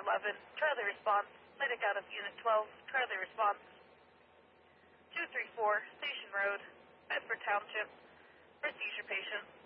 11, try the response. Medic out of Unit 12, try the response. 234, Station Road, Bedford Township, for seizure patient.